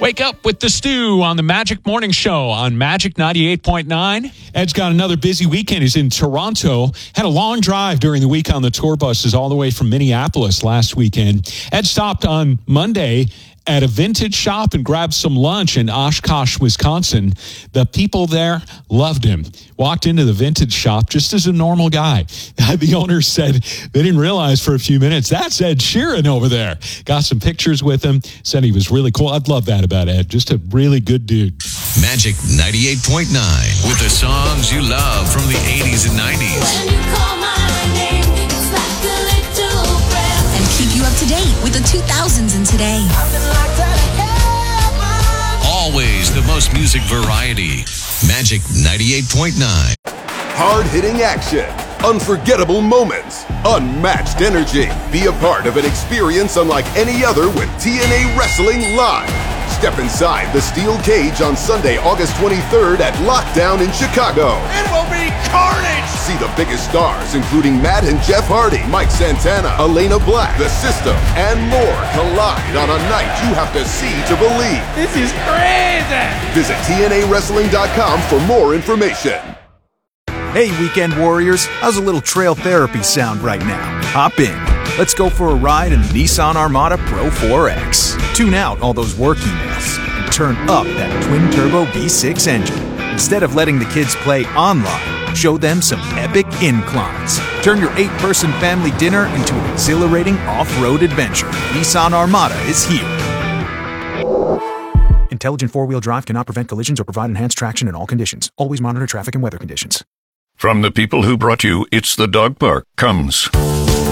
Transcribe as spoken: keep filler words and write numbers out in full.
Wake up with the Stew on the Magic Morning Show on Magic ninety-eight point nine. Ed's got another busy weekend. He's in Toronto. Had a long drive during the week on the tour buses all the way from Minneapolis last weekend. Ed stopped on Monday at a vintage shop and grabbed some lunch in Oshkosh, Wisconsin. The people there loved him. Walked into the vintage shop just as a normal guy. The owner said they didn't realize for a few minutes, that's Ed Sheeran over there. Got some pictures with him. Said he was really cool. I'd love that about Ed. Just a really good dude. Magic ninety-eight point nine with the songs you love from the eighties and nineties. When you call my name, it's like a little breath. And keep you up to date with the two thousands and today. Always the most music variety. Magic ninety-eight point nine. Hard-hitting action, unforgettable moments, unmatched energy. Be a part of an experience unlike any other with T N A Wrestling Live. Step inside the steel cage on Sunday, August twenty-third at Lockdown in Chicago. It will be carnage! See the biggest stars, including Matt and Jeff Hardy, Mike Santana, Elena Black, The System, and more collide on a night you have to see to believe. This is crazy! Visit T N A wrestling dot com for more information. Hey, Weekend Warriors, how's a little trail therapy sound right now? Hop in. Let's go for a ride in the Nissan Armada Pro four X. Tune out all those work emails and turn up that twin-turbo V six engine. Instead of letting the kids play online, show them some epic inclines. Turn your eight-person family dinner into an exhilarating off-road adventure. Nissan Armada is here. Intelligent four-wheel drive cannot prevent collisions or provide enhanced traction in all conditions. Always monitor traffic and weather conditions. From the people who brought you It's the Dog Park comes